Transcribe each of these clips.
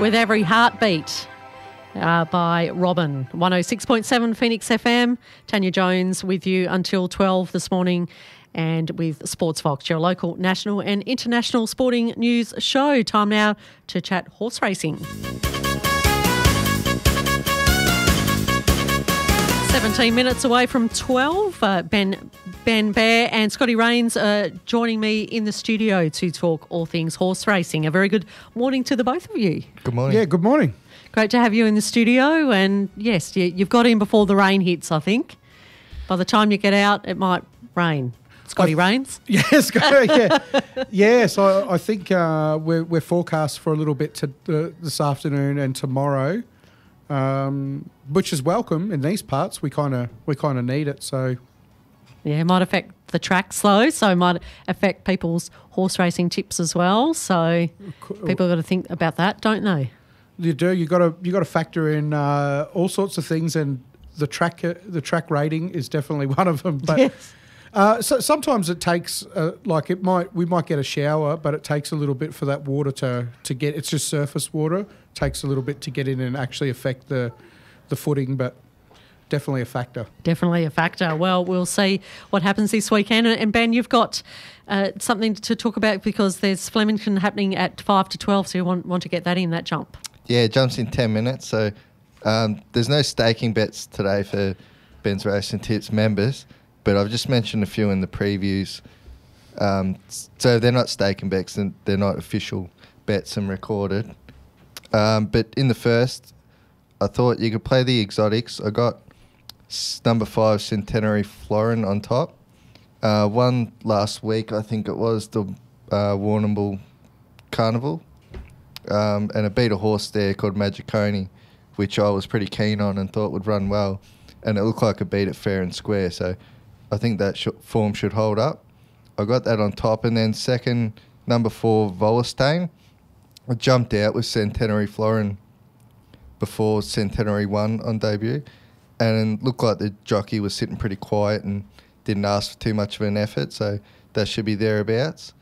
With Every Heartbeat by Robin. 106.7 Phoenix FM. Tanya Jones with you until 12 this morning and with Sports Fox, your local, national and international sporting news show. Time now to chat horse racing. 17 minutes away from 12. Ben Bear and Scotty Rains are joining me in the studio to talk all things horse racing. A very good morning to the both of you. Good morning. Yeah, good morning. Great to have you in the studio. And yes, you've got in before the rain hits, I think. By the time you get out, it might rain. Scotty Rains? Yes, yeah. Yes, I think we're forecast for a little bit this afternoon and tomorrow, which is welcome in these parts. We kind of need it. So yeah, it might affect the track slow, so it might affect people's horse racing tips as well. So people got to think about that, don't they? You do. You got to factor in all sorts of things, and the track rating is definitely one of them. But yes. So sometimes it takes we might get a shower, but it takes a little bit for that water to get. It's just surface water. It takes a little bit to get in and actually affect the footing, but definitely a factor. Definitely a factor. Well, we'll see what happens this weekend. And Ben, you've got something to talk about because there's Flemington happening at 5 to 12, so you want to get that in, that jump. Yeah, it jumps in 10 minutes. So there's no staking bets today for Ben's Racing Tips members, but I've just mentioned a few in the previews. So they're not staking bets and they're not official bets and recorded. But in the first, I thought you could play the exotics. I got number 5 Centenary Florin on top. Won last week, I think it was the Warrnambool Carnival. And it beat a horse there called Magiconi, which I was pretty keen on and thought would run well. And it looked like it beat it fair and square. So I think that form should hold up. I got that on top. And then second, number 4 Volstein. I jumped out with Centenary Florin before Centenary won on debut. And it looked like the jockey was sitting pretty quiet and didn't ask for too much of an effort. So that should be thereabouts.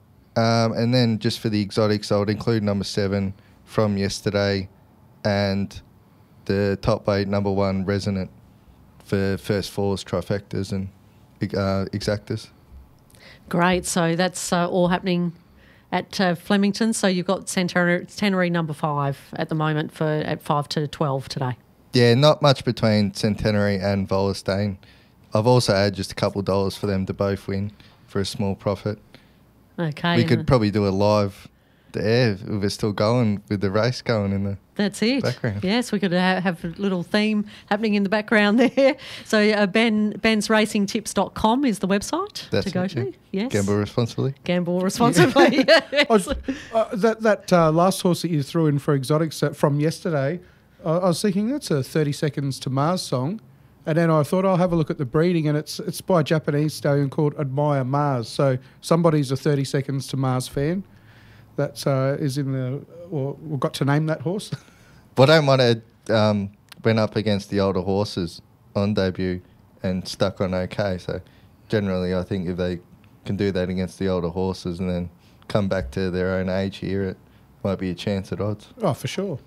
And then just for the exotics, I would include number 7 from yesterday and the top 8, number 1 Resonant for first fours, trifectas and exactas. Great. So that's all happening at Flemington. So you've got Centenary number 5 at the moment at 5 to 12 today. Yeah, not much between Centenary and Volstein. I've also added just a couple of dollars for them to both win for a small profit. Okay. We could probably do a live there if we're still going with the race going in the That's it. background. Yes, we could have a little theme happening in the background there. So bensracingtips.com is the website That's to go it, to. yeah. Yes. Gamble responsibly. Gamble responsibly. Yes. That last horse that you threw in for exotics from yesterday, I was thinking that's a 30 Seconds to Mars song. And then I thought I'll have a look at the breeding, and it's by a Japanese stallion called Admire Mars. So somebody's a 30 Seconds to Mars fan. That is in the, or we've got to name that horse. But might have went up against the older horses on debut and stuck on okay. So generally, I think if they can do that against the older horses and then come back to their own age here, it might be a chance at odds. Oh, for sure.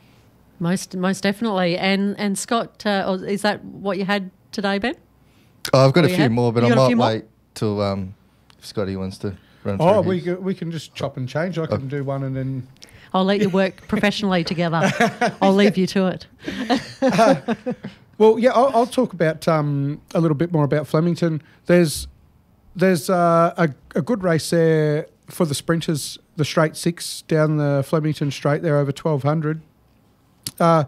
Most definitely. And Scott, is that what you had today, Ben? Oh, I've got a few more, but I might more? wait till if Scotty wants to run through Oh, his. we can just chop and change. I can do one and then... I'll let you work professionally together. I'll leave you to it. Well, yeah, I'll talk about a little bit more about Flemington. There's a good race there for the sprinters, the straight 6 down the Flemington straight there over 1,200. The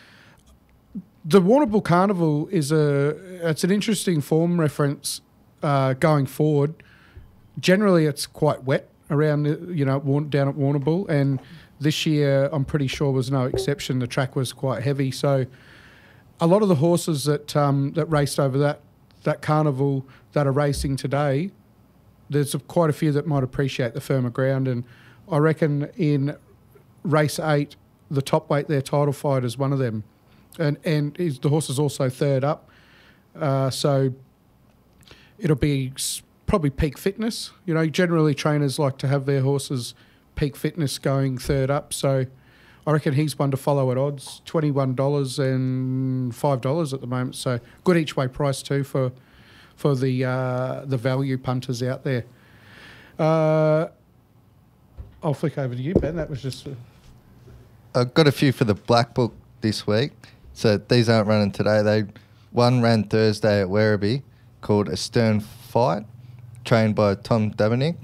Warrnambool Carnival it's an interesting form reference going forward. Generally, it's quite wet around down at Warrnambool, and this year I'm pretty sure was no exception. The track was quite heavy, so a lot of the horses that raced over that carnival that are racing today, there's quite a few that might appreciate the firmer ground, and I reckon in race 8. The top weight there, Title Fight, is one of them. And the horse is also third up. So it'll be probably peak fitness. Generally trainers like to have their horses peak fitness going third up. So I reckon he's one to follow at odds, $21 and $5 at the moment. So good each way price too for the value punters out there. I'll flick over to you, Ben. That was just... I've got a few for the Black Book this week. So these aren't running today. One ran Thursday at Werribee called A Stern Fight, trained by Tom Dabinick.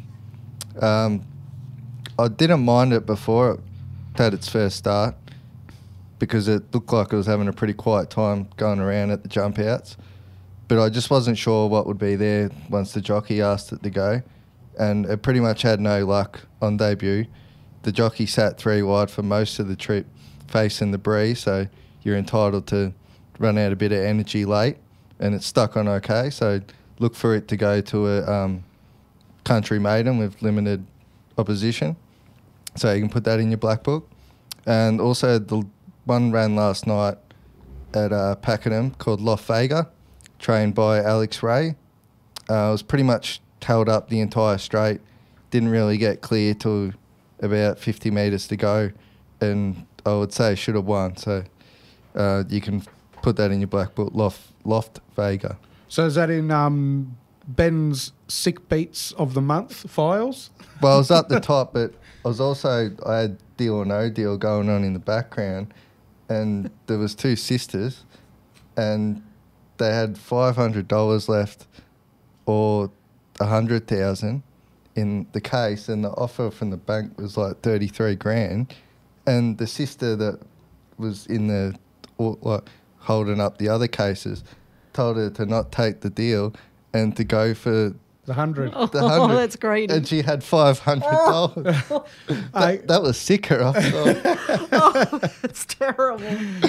I didn't mind it before it had its first start because it looked like it was having a pretty quiet time going around at the jump outs. But I just wasn't sure what would be there once the jockey asked it to go. And it pretty much had no luck on debut. The jockey sat 3 wide for most of the trip facing the breeze, so you're entitled to run out a bit of energy late, and it's stuck on okay. So look for it to go to a country maiden with limited opposition. So you can put that in your Black Book. And also the one ran last night at Pakenham called Loft Vega, trained by Alex Ray. It was pretty much held up the entire straight, didn't really get clear till about 50 metres to go, and I would say should have won. So you can put that in your Black Book, Loft Vega. So is that in Ben's sick beats of the month files? Well, I was up the top, but I had Deal or No Deal going on in the background, and there was 2 sisters, and they had $500 left or 100,000 in the case, and the offer from the bank was like 33 grand, and the sister that was in the holding up the other cases told her to not take the deal and to go for the 100. Oh, the 100. that's great. And she had $500. That was sicker, I thought. Oh, it's terrible.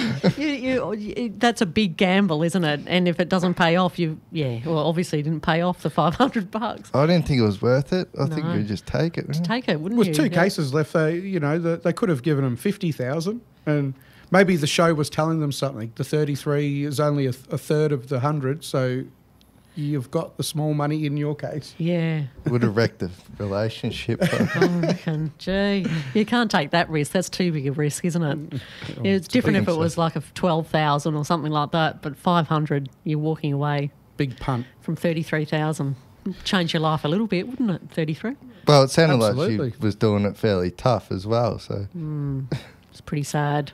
That's a big gamble, isn't it? And if it doesn't pay off, obviously it didn't pay off the $500. I didn't think it was worth it. I think you'd just take it. Just take it, wouldn't you? With 2 cases left, they could have given them 50,000, and maybe the show was telling them something. The 33 is only a third of the 100, so you've got the small money in your case. Yeah. It would have wrecked the relationship. I reckon. Gee, you can't take that risk. That's too big a risk, isn't it? It's different if it was like a 12,000 or something like that, but 500, you're walking away. Big punt. From 33,000. Change your life a little bit, wouldn't it? 33. Well, it sounded Absolutely. like she was doing it fairly tough as well. So It's pretty sad.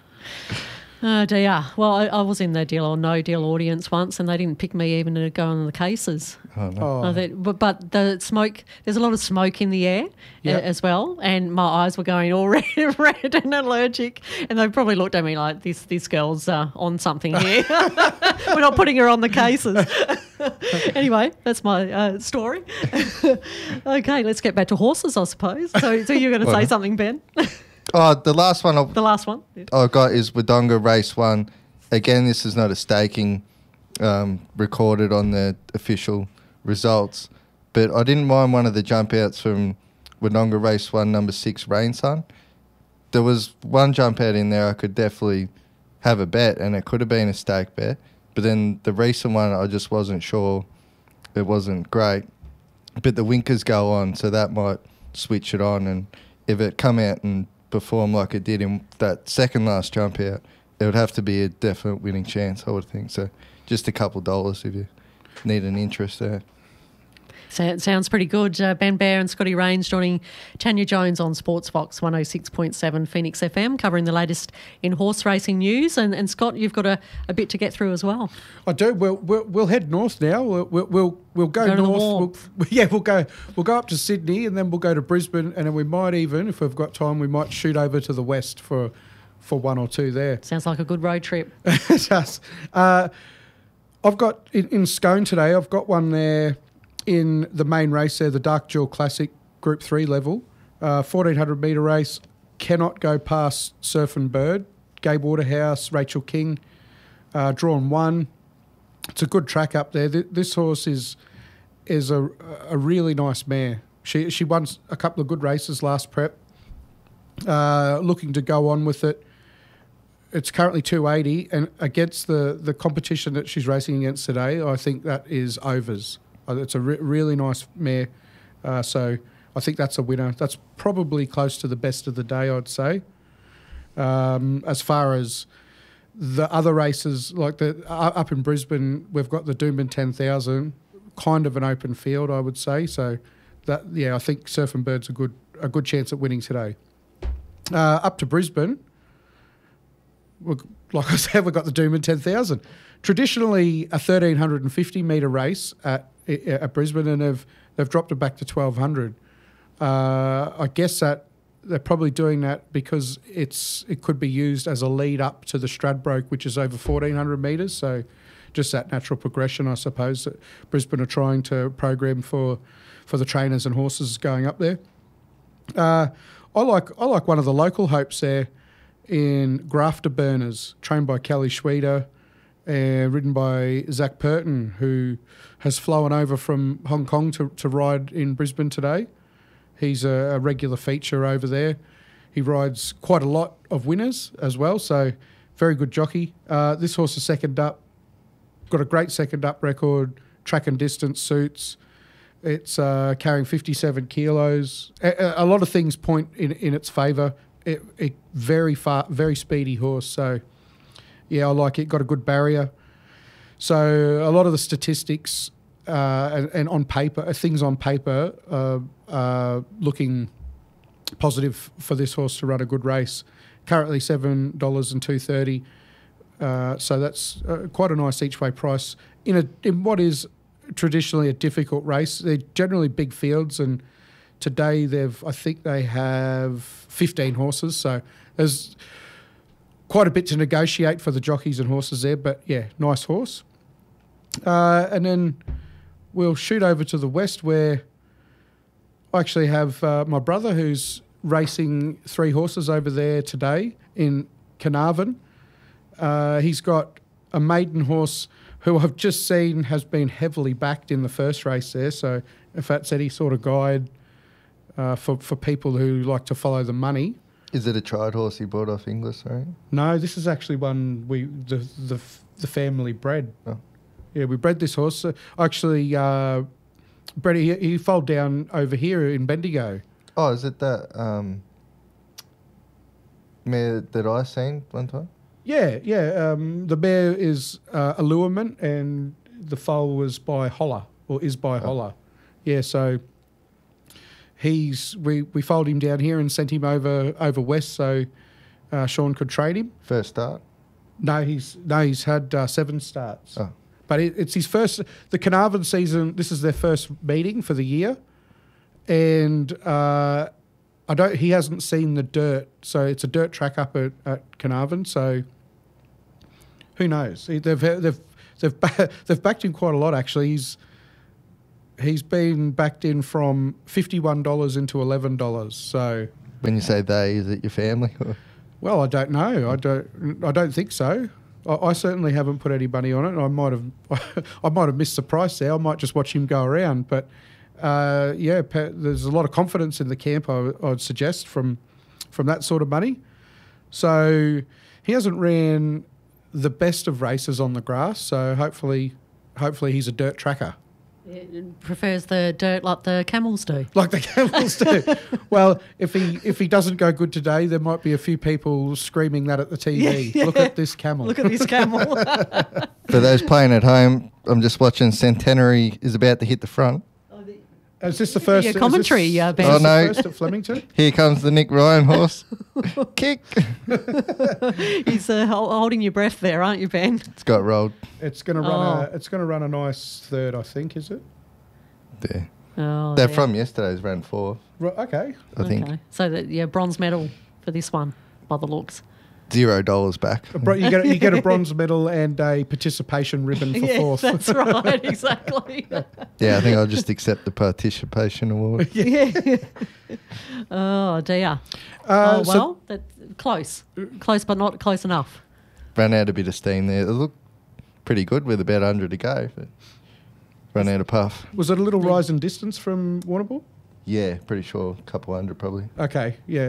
Oh dear. Well, I was in the Deal or No Deal audience once, and they didn't pick me even to go on the cases. oh, no. But the smoke, there's a lot of smoke in the air as well, and my eyes were going all red and allergic, and they probably looked at me like, this girl's on something here. We're not putting her on the cases. Anyway, that's my story. Okay, let's get back to horses, I suppose. So you're going to say something, Ben? The last one The last one? I got is Wodonga Race 1. Again, this is not a staking recorded on the official results, but I didn't mind one of the jump outs from Wodonga Race 1, number 6, Rain Sun. There was one jump out in there I could definitely have a bet, and it could have been a stake bet, but then the recent one I just wasn't sure. It wasn't great, but the winkers go on, so that might switch it on, and if it come out and perform like it did in that second last jump out, it would have to be a definite winning chance, I would think. So just a couple dollars if you need an interest there. So it sounds pretty good. Ben Bear and Scotty Rains joining Tanya Jones on Sports Fox 106.7 Phoenix FM, covering the latest in horse racing news. And Scott, you've got a bit to get through as well. I do. We'll head north now. We'll go north. We'll go up to Sydney, and then we'll go to Brisbane, and then we might even, if we've got time, we might shoot over to the west for one or two there. Sounds like a good road trip. It does. I've got in Scone today. I've got one there in the main race there, the Dark Jewel Classic Group 3 level. 1,400 metre race. Cannot go past Surf and Bird. Gabe Waterhouse, Rachel King, drawn 1. It's a good track up there. This horse is a really nice mare. She won a couple of good races last prep. Looking to go on with it. It's currently 280, and against the competition that she's racing against today, I think that is overs. It's a really nice mare, so I think that's a winner. That's probably close to the best of the day, I'd say. As far as the other races, like up in Brisbane, we've got the Doomben 10,000, kind of an open field, I would say. So I think Surf and Bird's a good chance at winning today. Up to Brisbane, like I said, we've got the Doomben 10,000. Traditionally, a 1,350 metre race at Brisbane, and they've dropped it back to 1,200. I guess that they're probably doing that because it could be used as a lead up to the Stradbroke, which is over 1,400 metres. So just that natural progression, I suppose, that Brisbane are trying to program for the trainers and horses going up there. I like one of the local hopes there in Grafter Burners, trained by Kelly Schweeder and ridden by Zach Purton, who has flown over from Hong Kong to ride in Brisbane today. He's a regular feature over there. He rides quite a lot of winners as well, so very good jockey. This horse is second up, got a great second up record, track and distance suits. It's carrying 57 kilos. A lot of things point in its favour. Very speedy horse. So, yeah, I like it. Got a good barrier. So a lot of the statistics and on paper, things on paper are looking positive for this horse to run a good race. Currently $7 and $2.30. So that's quite a nice each way price in what is traditionally a difficult race. They're generally big fields, and today I think they have 15 horses, so there's quite a bit to negotiate for the jockeys and horses there, but yeah, nice horse. And then we'll shoot over to the west, where I actually have my brother who's racing 3 horses over there today in Carnarvon. He's got a maiden horse who I've just seen has been heavily backed in the first race there, so if that's any sort of guide for people who like to follow the money. Is it a tried horse you bought off Inglis, right? No, this is actually one the family bred. Oh. Yeah, we bred this horse. Actually, bred he foaled down over here in Bendigo. Oh, is it that mare that I seen one time? Yeah. The mare is Allurement, and the foal was by Holler, or is by Holler. Yeah, so we foaled him down here and sent him over west so Sean could trade him. First start? No, he's had 7 starts. Oh. But it's his first. The Carnarvon season. This is their first meeting for the year, and he hasn't seen the dirt, so it's a dirt track up at Carnarvon. So who knows? They've backed him quite a lot actually. He's been backed in from $51 into $11. So when you say they, is it your family? Well, I don't know. I don't think so. I certainly haven't put any money on it. I might have missed the price there. I might just watch him go around. But there's a lot of confidence in the camp, I'd suggest, from that sort of money. So he hasn't ran the best of races on the grass. So hopefully he's a dirt tracker. It prefers the dirt like the camels do. Like the camels do. Well, if he doesn't go good today, there might be a few people screaming that at the TV. Yeah. Look at this camel. Look at this camel. For those playing at home, I'm just watching Centenary is about to hit the front. Is this the first? Yeah, commentary, Ben. Oh, no. First at Flemington? Here comes the Nick Ryan horse. Kick. He's holding your breath there, aren't you, Ben? It's got rolled. It's going to run a nice third, I think, is it? There. Oh, They're from yesterday's ran 4th. Right, okay. I think. So bronze medal for this one by the looks. $0 back. You get a bronze medal and a participation ribbon for 4th. That's right, exactly. Yeah, I think I'll just accept the participation award. Yeah. Oh dear. That's close but not close enough. Ran out a bit of steam there. It looked pretty good with about 100 to go, but ran out of puff. Was it a little rise in distance from Warrnambool? Yeah, pretty sure. A couple hundred probably. Okay, yeah.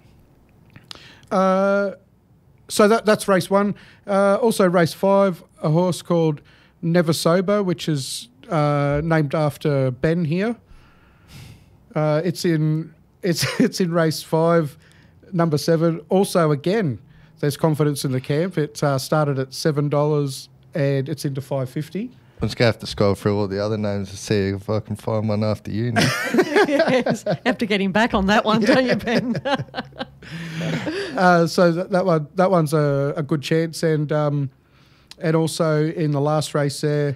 So that's race 1. Also race 5, a horse called Never Sober, which is named after Ben here. It's in race 5. number 7. Also, again, there's confidence in the camp. It started at $7 and it's into $5.50. I'm just going to have to scroll through all the other names to see if I can find one after you now. Yes, have to get him back on that one, don't you, Ben? So that one's a good chance. And also in the last race there,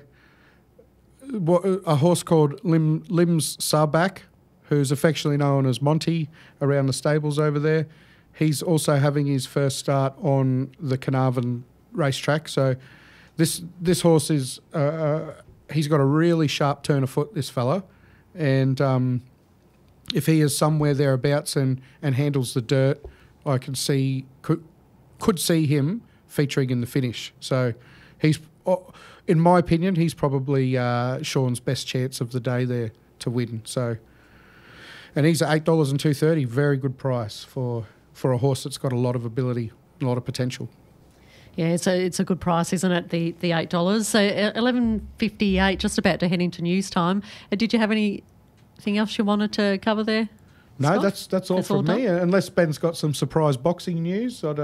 a horse called Limbs Sarback, who's affectionately known as Monty around the stables over there. He's also having his first start on the Carnarvon racetrack. So this horse is he's got a really sharp turn of foot, this fella, and if he is somewhere thereabouts and handles the dirt, I can see could see him featuring in the finish. So he's, in my opinion, he's probably Sean's best chance of the day there to win. So, and he's at $8 and $2.30, very good price for a horse that's got a lot of ability, a lot of potential. Yeah, it's a good price, isn't it? The $8. So $11.58, just about to head into news time. Did you have anything else you wanted to cover there? No, Scott? that's all from me. Unless Ben's got some surprise boxing news. No,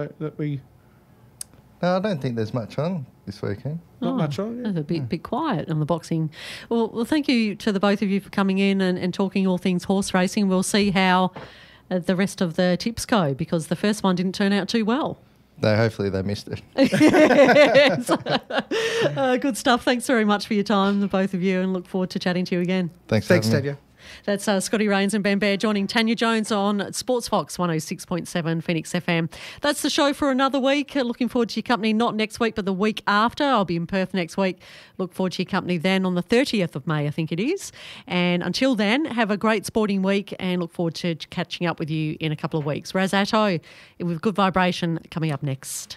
I don't think there's much on this weekend. Not much on. Yeah. A bit quiet on the boxing. Well, thank you to the both of you for coming in and talking all things horse racing. We'll see how the rest of the tips go, because the first one didn't turn out too well. No, hopefully they missed it. Yes. Good stuff. Thanks very much for your time, the both of you, and look forward to chatting to you again. Thanks, Tanya. That's Scotty Rains and Ben Baird joining Tanya Jones on Sports Fox 106.7 Phoenix FM. That's the show for another week. Looking forward to your company, not next week, but the week after. I'll be in Perth next week. Look forward to your company then on the 30th of May, I think it is. And until then, have a great sporting week and look forward to catching up with you in a couple of weeks. Raz Atto with Good Vibration coming up next.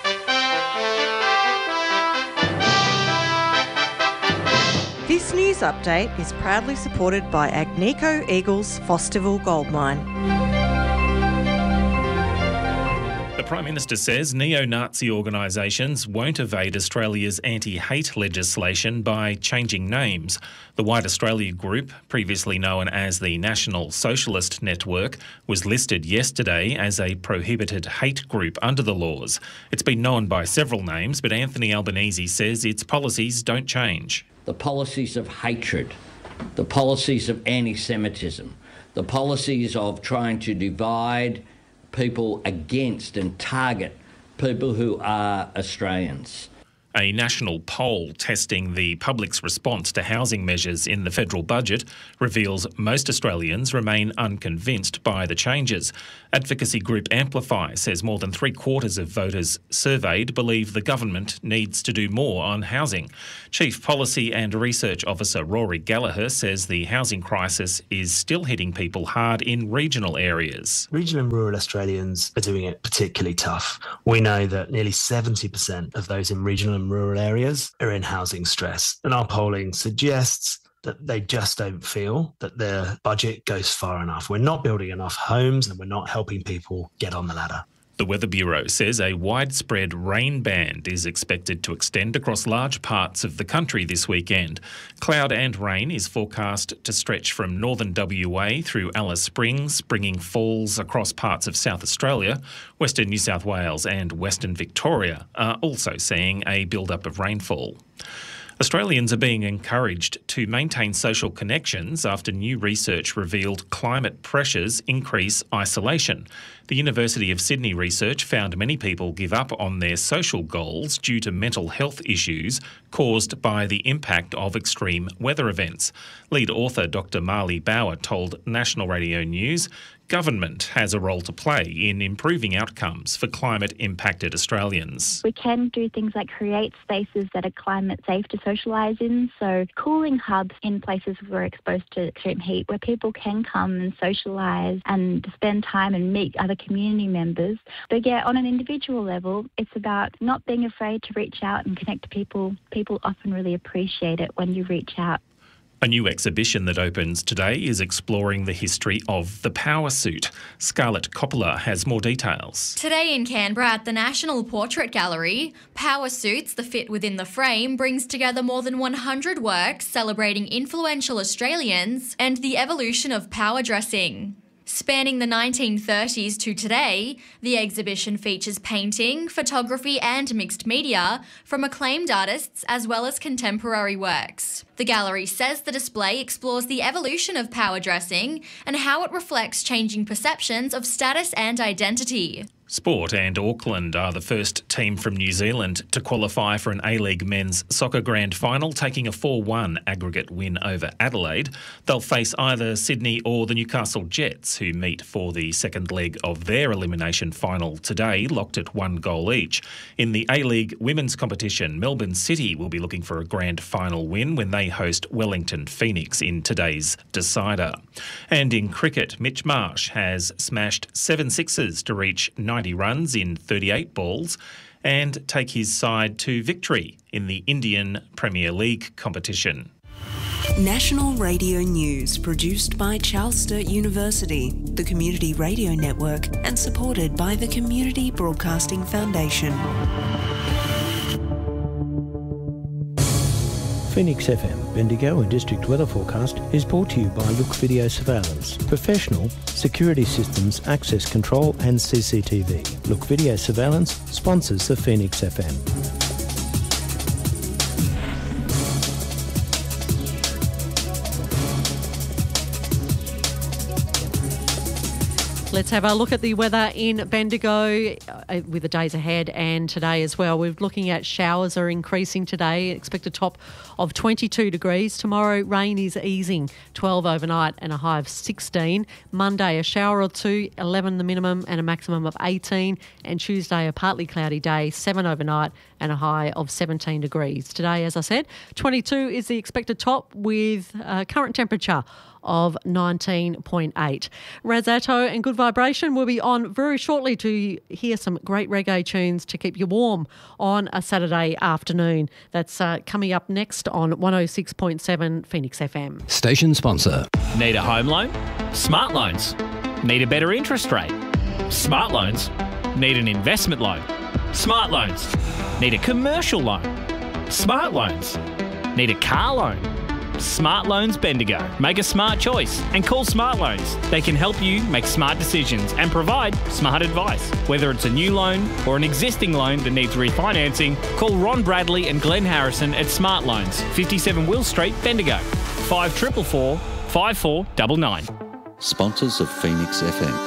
This news update is proudly supported by Agnico Eagles Fosterville Gold Mine. The Prime Minister says neo-Nazi organisations won't evade Australia's anti-hate legislation by changing names. The White Australia Group, previously known as the National Socialist Network, was listed yesterday as a prohibited hate group under the laws. It's been known by several names, but Anthony Albanese says its policies don't change. The policies of hatred, the policies of anti-Semitism, the policies of trying to divide people against and target people who are Australians. A national poll testing the public's response to housing measures in the federal budget reveals most Australians remain unconvinced by the changes. Advocacy group Amplify says more than 3/4 of voters surveyed believe the government needs to do more on housing. Chief Policy and Research Officer Rory Gallagher says the housing crisis is still hitting people hard in regional areas. Regional and rural Australians are doing it particularly tough. We know that nearly 70% of those in regional and rural areas are in housing stress, and our polling suggests that they just don't feel that their budget goes far enough. We're not building enough homes and we're not helping people get on the ladder. The Weather Bureau says a widespread rain band is expected to extend across large parts of the country this weekend. Cloud and rain is forecast to stretch from northern WA through Alice Springs, bringing falls across parts of South Australia. Western New South Wales and Western Victoria are also seeing a build-up of rainfall. Australians are being encouraged to maintain social connections after new research revealed climate pressures increase isolation. The University of Sydney research found many people give up on their social goals due to mental health issues caused by the impact of extreme weather events. Lead author Dr. Marley Bauer told National Radio News government has a role to play in improving outcomes for climate-impacted Australians. We can do things like create spaces that are climate safe to socialise in, so cooling hubs in places where we're exposed to extreme heat, where people can come and socialise and spend time and meet other community members. But yeah, on an individual level, it's about not being afraid to reach out and connect to people. People often really appreciate it when you reach out. A new exhibition that opens today is exploring the history of the power suit. Scarlett Coppola has more details. Today in Canberra at the National Portrait Gallery, Power Suits, the fit within the frame, brings together more than 100 works celebrating influential Australians and the evolution of power dressing. Spanning the 1930s to today, the exhibition features painting, photography and mixed media from acclaimed artists as well as contemporary works. The gallery says the display explores the evolution of power dressing and how it reflects changing perceptions of status and identity. Sport and Auckland are the first team from New Zealand to qualify for an A-League men's soccer grand final, taking a 4-1 aggregate win over Adelaide. They'll face either Sydney or the Newcastle Jets, who meet for the second leg of their elimination final today, locked at 1 goal each. In the A-League women's competition, Melbourne City will be looking for a grand final win when they host Wellington Phoenix in today's decider. And in cricket, Mitch Marsh has smashed 7 sixes to reach 90 runs in 38 balls and take his side to victory in the Indian Premier League competition. National Radio News, produced by Charles Sturt University, the Community Radio Network, and supported by the Community Broadcasting Foundation. Phoenix FM, Bendigo and District Weather Forecast is brought to you by Look Video Surveillance. Professional security systems, access control and CCTV. Look Video Surveillance sponsors the Phoenix FM. Let's have a look at the weather in Bendigo with the days ahead and today as well. We're looking at showers are increasing today. Expect a top of 22 degrees. Tomorrow, rain is easing, 12 overnight and a high of 16. Monday, a shower or two, 11 the minimum and a maximum of 18. And Tuesday, a partly cloudy day, 7 overnight and a high of 17 degrees. Today, as I said, 22 is the expected top with current temperature of 19.8. Razzato and Good Vibration will be on very shortly to hear some great reggae tunes to keep you warm on a Saturday afternoon. That's coming up next on 106.7 Phoenix FM. Station sponsor. Need a home loan? Smart Loans. Need a better interest rate? Smart Loans. Need an investment loan? Smart Loans. Need a commercial loan? Smart Loans. Need a car loan? Smart Loans Bendigo. Make a smart choice and call Smart Loans. They can help you make smart decisions and provide smart advice. Whether it's a new loan or an existing loan that needs refinancing, call Ron Bradley and Glenn Harrison at Smart Loans, 57 Will Street, Bendigo. 5444 5499. Sponsors of Phoenix FM.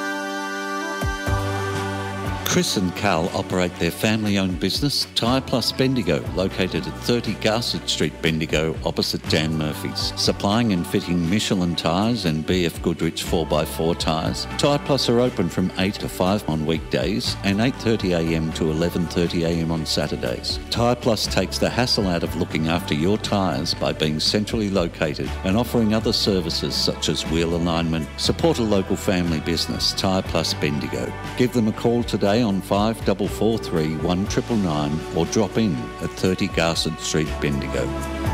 Chris and Carl operate their family-owned business, Tyre Plus Bendigo, located at 30 Garsett Street, Bendigo, opposite Dan Murphy's. Supplying and fitting Michelin tyres and BF Goodrich 4x4 tyres, Tyre Plus are open from 8 to 5 on weekdays and 8:30am to 11:30am on Saturdays. Tyre Plus takes the hassle out of looking after your tyres by being centrally located and offering other services such as wheel alignment. Support a local family business, Tyre Plus Bendigo. Give them a call today on 5443 1999 or drop in at 30 Garsett Street, Bendigo.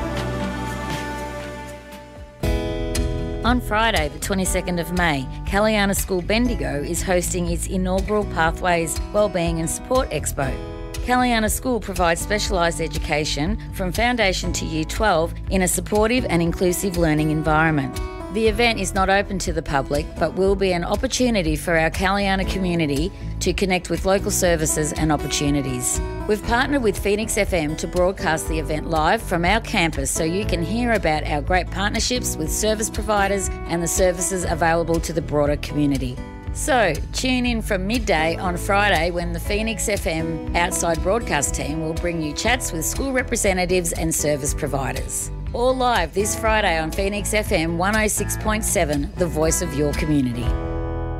On Friday, the 22nd of May, Caliana School Bendigo is hosting its inaugural Pathways, Wellbeing and Support Expo. Caliana School provides specialised education from Foundation to Year 12 in a supportive and inclusive learning environment. The event is not open to the public, but will be an opportunity for our Caliana community to connect with local services and opportunities. We've partnered with Phoenix FM to broadcast the event live from our campus so you can hear about our great partnerships with service providers and the services available to the broader community. So, tune in from midday on Friday when the Phoenix FM outside broadcast team will bring you chats with school representatives and service providers. All live this Friday on Phoenix FM 106.7, the voice of your community.